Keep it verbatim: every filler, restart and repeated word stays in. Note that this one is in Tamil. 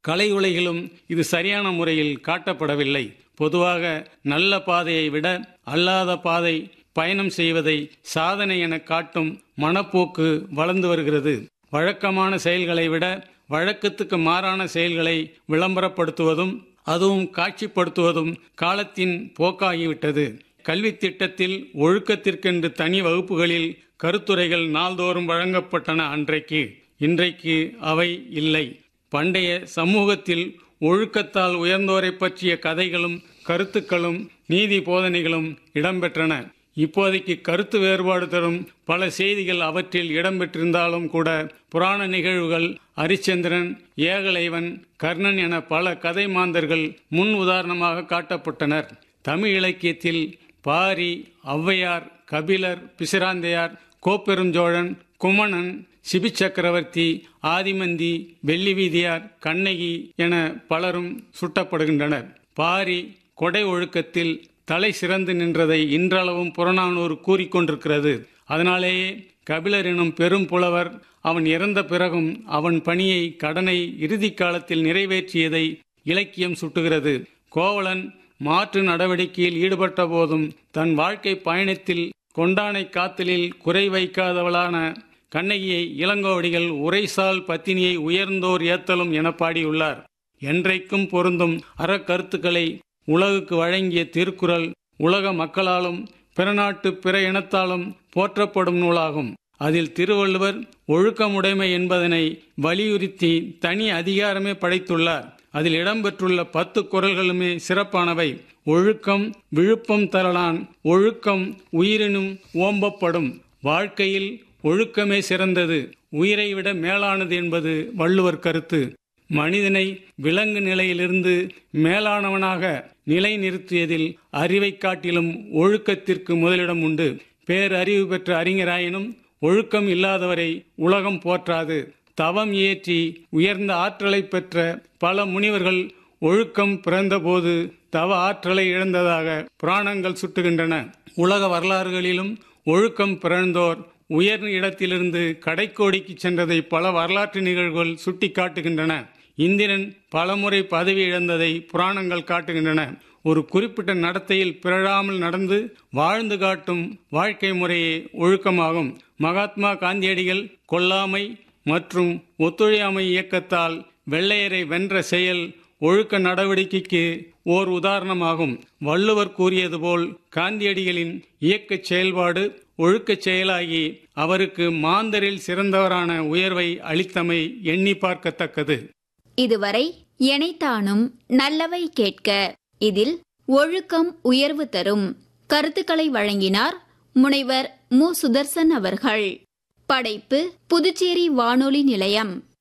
கலை உலகிலும் இது சரியான முறையில் காட்டப்படவில்லை. பொதுவாக நல்ல பாதையை விட அல்லாத பாதை பயணம் செய்வதை சாதனை என காட்டும் மனப்போக்கு வளர்ந்து வருகிறது. வழக்கமான செயல்களை விட வழக்கத்துக்கு மாறான செயல்களை விளம்பரப்படுத்துவதும் அதுவும் காட்சிப்படுத்துவதும் காலத்தின் போக்காகிவிட்டது. கல்வி திட்டத்தில் ஒழுக்கத்திற்கென்று தனி வகுப்புகளில் கருத்துரைகள் நாள்தோறும் வழங்கப்பட்டன அன்றைக்கு. இன்றைக்கு அவை இல்லை. பண்டைய சமூகத்தில் ஒழுக்கத்தால் உயர்ந்தோரை பற்றிய கதைகளும் கருத்துக்களும் நீதி போதனைகளும் இடம்பெற்றன. இப்போதைக்கு கருத்து வேறுபாடு தரும் பல செய்திகள் அவற்றில் இடம்பெற்றிருந்தாலும் கூட புராண நிகழ்வுகள், அரிச்சந்திரன், ஏகலைவன், கர்ணன் என பல கதை மாந்தர்கள் முன் உதாரணமாக காட்டப்பட்டனர். தமிழ் இலக்கியத்தில் பாரி, ஔவையார், கபிலர், பிசிராந்தையார், கோப்பெருஞ்சோழன், குமணன், சிபி சக்கரவர்த்தி, ஆதிமந்தி, வெள்ளிவீதியார், கண்ணகி என பலரும் சுட்டப்படுகின்றனர். பாரி கொடை ஒழுக்கத்தில் தலை சிறந்து நின்றதை இன்றளவும் புறநானூறு கூறிக்கொண்டிருக்கிறது. அதனாலேயே கபிலர் எனும் பெரும் புலவர் அவன் இறந்த பிறகும் அவன் பணியை கடனை இறுதி காலத்தில் நிறைவேற்றியதை இலக்கியம் சுட்டுகிறது. கோவலன் மாற்று நடவடிக்கையில் ஈடுபட்ட போதும் தன் வாழ்க்கை பயணத்தில் கொண்டானை காத்தலில் குறை வைக்காதவளான கண்ணகியை இளங்கோவடிகள் உரைசால் பத்தினியை உயர்ந்தோர் ஏத்தலும் என பாடியுள்ளார். என்றைக்கும் பொருந்தும் அறக்கருத்துக்களை உலகுக்கு வழங்கிய திருக்குறள் உலக மக்களாலும் பிற நாட்டு பிற இனத்தாலும் போற்றப்படும் நூலாகும். அதில் திருவள்ளுவர் ஒழுக்கமுடைமை என்பதனை வலியுறுத்தி தனி அதிகாரமே படைத்துள்ளார். அதில் இடம்பெற்றுள்ள பத்து குறள்களுமே சிறப்பானவை. ஒழுக்கம் விழுப்பம் தரலான், ஒழுக்கம் உயிரினும் ஓம்பப்படும், வாழ்க்கையில் ஒழுக்கமே சிறந்தது, உயிரை விட மேலானது என்பது வள்ளுவர் கருத்து. மனிதனை விலங்கு நிலையிலிருந்து மேலானவனாக நிலை நிறுத்தியதில் அறிவை காட்டிலும் ஒழுக்கத்திற்கு முதலிடம் உண்டு. பேரறிவு பெற்ற அறிஞராயினும் ஒழுக்கம் இல்லாதவரை உலகம் போற்றாது. தவம் இயற்றி உயர்ந்த ஆற்றலை பெற்ற பல முனிவர்கள் ஒழுக்கம் பிறந்தபோது தவ ஆற்றலை இழந்ததாக புராணங்கள் சுட்டுகின்றன. உலக வரலாறுகளிலும் ஒழுக்கம் பிறந்தோர் உயர் இடத்திலிருந்து கடைக்கோடிக்கு சென்றதை பல வரலாற்று நிகழ்வுகள் சுட்டி காட்டுகின்றன. இந்திரன் பலமுறை பதவி இழந்ததை புராணங்கள் காட்டுகின்றன. ஒரு குறிப்பிட்ட நடத்தையில் பிறழாமல் நடந்து வாழ்ந்து காட்டும் வாழ்க்கை முறையே ஒழுக்கமாகும். மகாத்மா காந்தியடிகள் கொல்லாமை மற்றும் ஒத்துழையாமை இயக்கத்தால் வெள்ளையரை வென்ற செயல் ஒழுக்க நடவடிக்கைக்கு ஓர் உதாரணமாகும். வள்ளுவர் கூறியது போல் காந்தியடிகளின் இயக்க செயல்பாடு ஒழுக்கச் செயலாகி அவருக்கு மாந்தரில் சிறந்தவரான உயர்வை அளித்தமை எண்ணி பார்க்கத்தக்கது. இதுவரை எனைத்தானும் நல்லவை கேட்க இதில் ஒழுக்கம் உயர்வு தரும் கருத்துக்களை வழங்கினார் முனைவர் மு சுதர்சன் அவர்கள். படைப்பு புதுச்சேரி வானொலி நிலையம்.